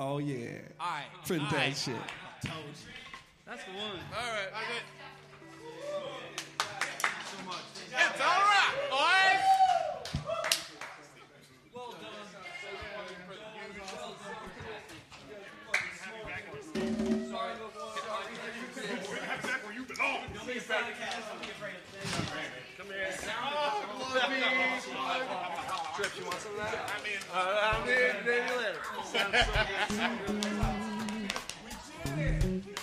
Oh, yeah. All right. Print All that right. shit. That's the one. All right. So much. It's all right, boys. Well done. Back where you belong. Don't be afraid of cats. Don't be afraid of things. Come here. Trips, you want some of that? I'm in. Maybe later. Sounds so good.